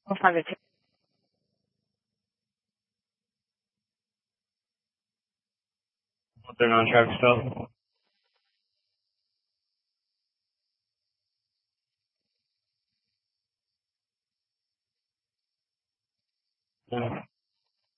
We'll find it. They're on track still. Yeah.